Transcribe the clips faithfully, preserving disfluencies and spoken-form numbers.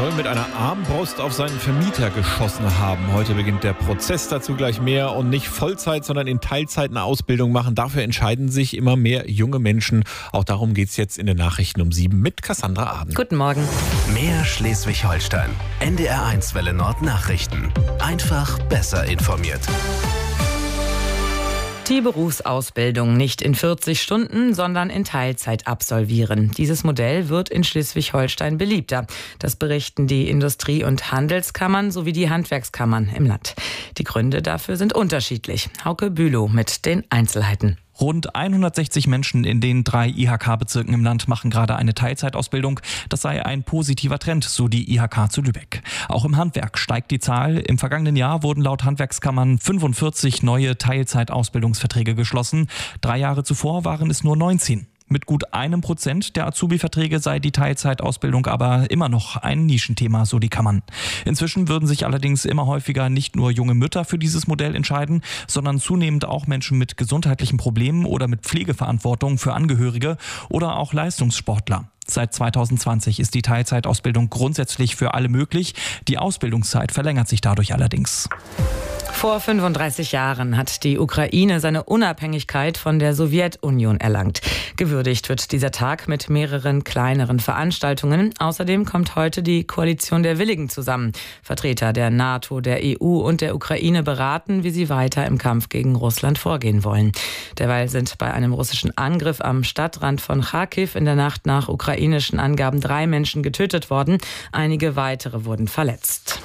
soll mit einer Armbrust auf seinen Vermieter geschossen haben. Heute beginnt der Prozess, dazu gleich mehr. Und nicht Vollzeit, sondern in Teilzeit eine Ausbildung machen. Dafür entscheiden sich immer mehr junge Menschen. Auch darum geht es jetzt in den Nachrichten um sieben mit Cassandra Aden. Guten Morgen. Mehr Schleswig-Holstein. N D R eins Welle Nord Nachrichten. Einfach besser informiert. Die Berufsausbildung nicht in vierzig Stunden, sondern in Teilzeit absolvieren. Dieses Modell wird in Schleswig-Holstein beliebter. Das berichten die Industrie- und Handelskammern sowie die Handwerkskammern im Land. Die Gründe dafür sind unterschiedlich. Hauke Bülow mit den Einzelheiten. Rund hundertsechzig Menschen in den drei I H K-Bezirken im Land machen gerade eine Teilzeitausbildung. Das sei ein positiver Trend, so die I H K zu Lübeck. Auch im Handwerk steigt die Zahl. Im vergangenen Jahr wurden laut Handwerkskammern fünfundvierzig neue Teilzeitausbildungsverträge geschlossen. Drei Jahre zuvor waren es nur neunzehn. Mit gut einem Prozent der Azubi-Verträge sei die Teilzeitausbildung aber immer noch ein Nischenthema, so die Kammern. Inzwischen würden sich allerdings immer häufiger nicht nur junge Mütter für dieses Modell entscheiden, sondern zunehmend auch Menschen mit gesundheitlichen Problemen oder mit Pflegeverantwortung für Angehörige oder auch Leistungssportler. Seit zweitausendzwanzig ist die Teilzeitausbildung grundsätzlich für alle möglich. Die Ausbildungszeit verlängert sich dadurch allerdings. Vor fünfunddreißig Jahren hat die Ukraine seine Unabhängigkeit von der Sowjetunion erlangt. Gewürdigt wird dieser Tag mit mehreren kleineren Veranstaltungen. Außerdem kommt heute die Koalition der Willigen zusammen. Vertreter der NATO, der E U und der Ukraine beraten, wie sie weiter im Kampf gegen Russland vorgehen wollen. Derweil sind bei einem russischen Angriff am Stadtrand von Charkiw in der Nacht nach ukrainischen Angaben drei Menschen getötet worden. Einige weitere wurden verletzt.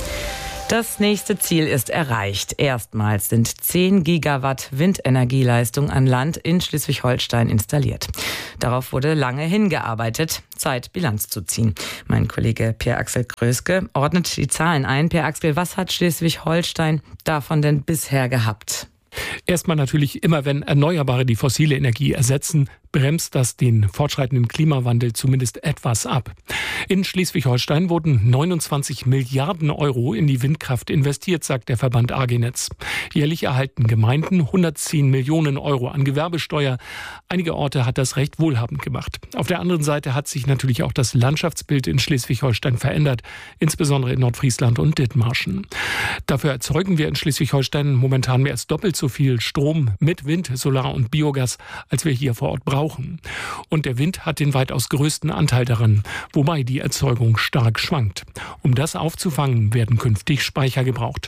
Das nächste Ziel ist erreicht. Erstmals sind zehn Gigawatt Windenergieleistung an Land in Schleswig-Holstein installiert. Darauf wurde lange hingearbeitet. Zeit, Bilanz zu ziehen. Mein Kollege Pierre-Axel Kröske ordnet die Zahlen ein. Pierre-Axel, was hat Schleswig-Holstein davon denn bisher gehabt? Erstmal natürlich immer, wenn Erneuerbare die fossile Energie ersetzen, bremst das den fortschreitenden Klimawandel zumindest etwas ab. In Schleswig-Holstein wurden neunundzwanzig Milliarden Euro in die Windkraft investiert, sagt der Verband A G Netz. Jährlich erhalten Gemeinden hundertzehn Millionen Euro an Gewerbesteuer. Einige Orte hat das recht wohlhabend gemacht. Auf der anderen Seite hat sich natürlich auch das Landschaftsbild in Schleswig-Holstein verändert, insbesondere in Nordfriesland und Dithmarschen. Dafür erzeugen wir in Schleswig-Holstein momentan mehr als doppelt so viel Strom mit Wind, Solar und Biogas, als wir hier vor Ort brauchen. Und der Wind hat den weitaus größten Anteil daran, wobei die Erzeugung stark schwankt. Um das aufzufangen, werden künftig Speicher gebraucht.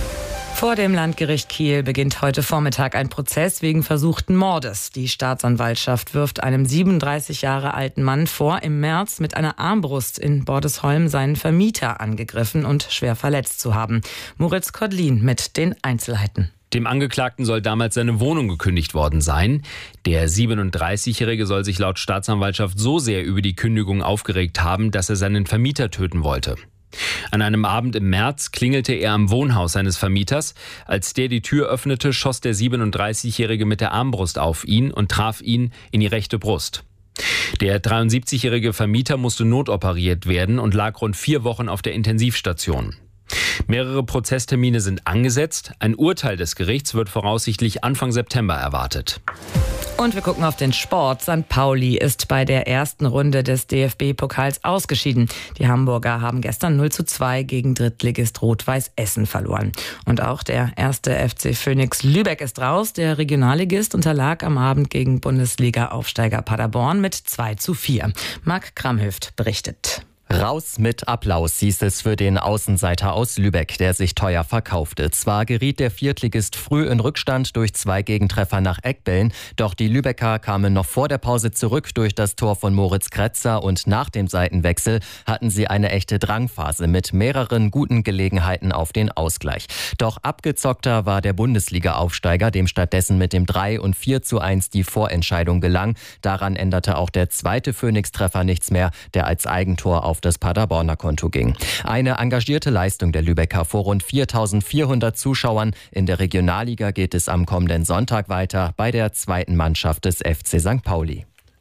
Vor dem Landgericht Kiel beginnt heute Vormittag ein Prozess wegen versuchten Mordes. Die Staatsanwaltschaft wirft einem siebenunddreißig Jahre alten Mann vor, im März mit einer Armbrust in Bordesholm seinen Vermieter angegriffen und schwer verletzt zu haben. Moritz Kodlin mit den Einzelheiten. Dem Angeklagten soll damals seine Wohnung gekündigt worden sein. Der siebenunddreißigjährige soll sich laut Staatsanwaltschaft so sehr über die Kündigung aufgeregt haben, dass er seinen Vermieter töten wollte. An einem Abend im März klingelte er am Wohnhaus seines Vermieters. Als der die Tür öffnete, schoss der siebenunddreißigjährige mit der Armbrust auf ihn und traf ihn in die rechte Brust. Der dreiundsiebzigjährige Vermieter musste notoperiert werden und lag rund vier Wochen auf der Intensivstation. Mehrere Prozesstermine sind angesetzt. Ein Urteil des Gerichts wird voraussichtlich Anfang September erwartet. Und wir gucken auf den Sport. Sankt Pauli ist bei der ersten Runde des D F B-Pokals ausgeschieden. Die Hamburger haben gestern null zu zwei gegen Drittligist Rot-Weiß Essen verloren. Und auch der erste F C Phönix Lübeck ist raus. Der Regionalligist unterlag am Abend gegen Bundesliga-Aufsteiger Paderborn mit zwei zu vier. Marc Kramhöft berichtet. Raus mit Applaus hieß es für den Außenseiter aus Lübeck, der sich teuer verkaufte. Zwar geriet der Viertligist früh in Rückstand durch zwei Gegentreffer nach Eckbällen, doch die Lübecker kamen noch vor der Pause zurück durch das Tor von Moritz Kretzer und nach dem Seitenwechsel hatten sie eine echte Drangphase mit mehreren guten Gelegenheiten auf den Ausgleich. Doch abgezockter war der Bundesliga-Aufsteiger, dem stattdessen mit dem drei und vier zu eins die Vorentscheidung gelang. Daran änderte auch der zweite Phoenix-Treffer nichts mehr, der als Eigentor auf das Paderborner Konto ging. Eine engagierte Leistung der Lübecker vor rund viertausendvierhundert Zuschauern. In der Regionalliga geht es am kommenden Sonntag weiter bei der zweiten Mannschaft des F C Sankt Pauli.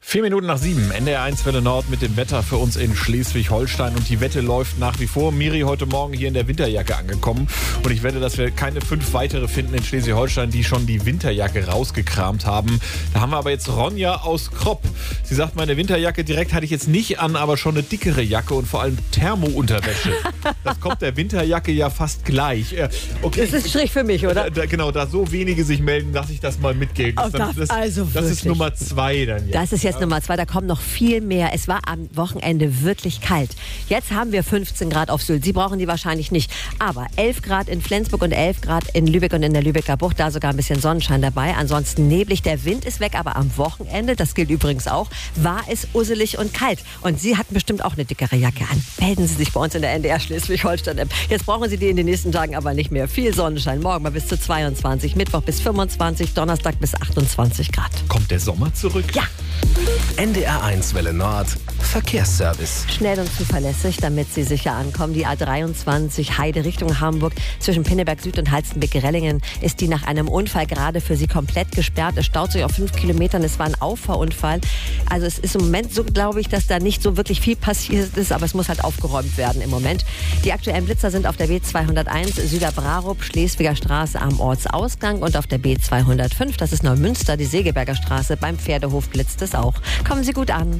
Vier Minuten nach sieben, N D R eins Welle Nord mit dem Wetter für uns in Schleswig-Holstein. Und die Wette läuft nach wie vor. Miri heute Morgen hier in der Winterjacke angekommen. Und ich wette, dass wir keine fünf weitere finden in Schleswig-Holstein, die schon die Winterjacke rausgekramt haben. Da haben wir aber jetzt Ronja aus Kropp. Sie sagt, meine Winterjacke direkt hatte ich jetzt nicht an, aber schon eine dickere Jacke und vor allem Thermounterwäsche. Das kommt der Winterjacke ja fast gleich. Okay, das ist ein Strich für mich, oder? Da, da, genau, da so wenige sich melden, lasse ich das mal mitgeben. Oh, das, das, also das wirklich. ist Nummer zwei dann jetzt. Das ist jetzt Nummer zwei, da kommt noch viel mehr. Es war am Wochenende wirklich kalt. Jetzt haben wir fünfzehn Grad auf Sylt. Sie brauchen die wahrscheinlich nicht. Aber elf Grad in Flensburg und elf Grad in Lübeck und in der Lübecker Bucht. Da sogar ein bisschen Sonnenschein dabei. Ansonsten neblig. Der Wind ist weg, aber am Wochenende, das gilt übrigens auch, war es usselig und kalt. Und Sie hatten bestimmt auch eine dickere Jacke an. Melden Sie sich bei uns in der N D R Schleswig-Holstein-App. Jetzt brauchen Sie die in den nächsten Tagen aber nicht mehr. Viel Sonnenschein. Morgen mal bis zu zweiundzwanzig, Mittwoch bis fünfundzwanzig, Donnerstag bis achtundzwanzig Grad. Kommt der Sommer zurück? Ja. N D R eins Welle Nord Verkehrsservice. Schnell und zuverlässig, damit Sie sicher ankommen. Die A dreiundzwanzig Heide Richtung Hamburg zwischen Pinneberg Süd und Halstenbek-Rellingen ist die nach einem Unfall gerade für Sie komplett gesperrt. Es staut sich auf fünf Kilometern. Es war ein Auffahrunfall. Also es ist im Moment so, glaube ich, dass da nicht so wirklich viel passiert ist, aber es muss halt aufgeräumt werden im Moment. Die aktuellen Blitzer sind auf der B zweihunderteins Süderbrarup, Schleswiger Straße am Ortsausgang und auf der B zweihundertfünf, das ist Neumünster, die Segeberger Straße, beim Pferdehof blitzt es auch. Kommen Sie gut an.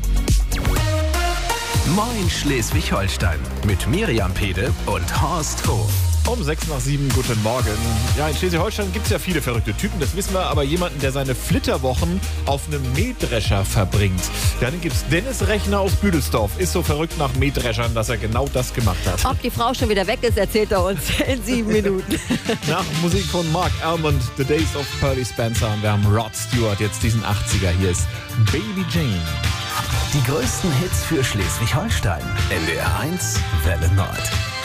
Moin Schleswig-Holstein mit Miriam Pede und Horst Hof. Um sechs nach sieben, guten Morgen. Ja, in Schleswig-Holstein gibt es ja viele verrückte Typen, das wissen wir, aber jemanden, der seine Flitterwochen auf einem Mähdrescher verbringt. Ja, dann gibt es Dennis Rechner aus Büdelsdorf. Ist so verrückt nach Mähdreschern, dass er genau das gemacht hat. Ob die Frau schon wieder weg ist, erzählt er uns in sieben Minuten. Nach Musik von Mark Almond, The Days of Pearly Spencer. Und wir haben Rod Stewart, jetzt diesen achtziger. Hier ist Baby Jane. Die größten Hits für Schleswig-Holstein. N D R eins Welle Nord.